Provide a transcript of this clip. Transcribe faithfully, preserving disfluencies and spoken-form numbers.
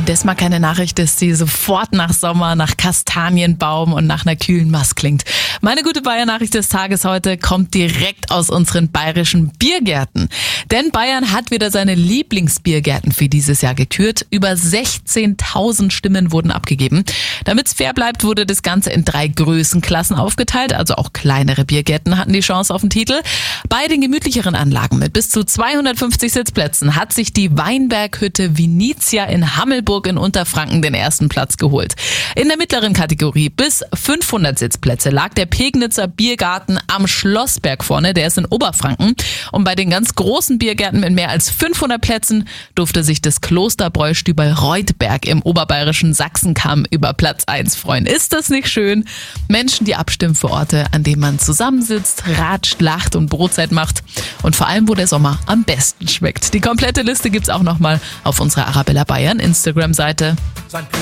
das mal keine Nachricht ist, die sofort nach Sommer, nach Kastanienbaum und nach einer kühlen Mast klingt. Meine gute Bayern-Nachricht des Tages heute kommt direkt aus unseren bayerischen Biergärten. Denn Bayern hat wieder seine Lieblingsbiergärten für dieses Jahr gekürt. Über sechzehntausend Stimmen wurden abgegeben. Damit es fair bleibt, wurde das Ganze in drei Größenklassen aufgeteilt. Also auch kleinere Biergärten hatten die Chance auf den Titel. Bei den gemütlicheren Anlagen mit bis zu zweihundertfünfzig Sitzplätzen hat sich die Weinberghütte Vinizia in Hammelburg in Unterfranken den ersten Platz geholt. In der mittleren Kategorie bis fünfhundert Sitzplätze lag der Pegnitzer Biergarten am Schlossberg vorne, der ist in Oberfranken. Und bei den ganz großen Biergärten mit mehr als fünfhundert Plätzen durfte sich das Klosterbräustübel Reutberg im oberbayerischen Sachsenkamm über Platz eins freuen. Ist das nicht schön? Menschen, die abstimmen für Orte, an denen man zusammensitzt, ratscht, lacht und Brotzeit macht. Und vor allem, wo der Sommer am besten schmeckt. Die komplette Liste gibt's auch nochmal auf unserer Arabella Bayern Instagram-Seite.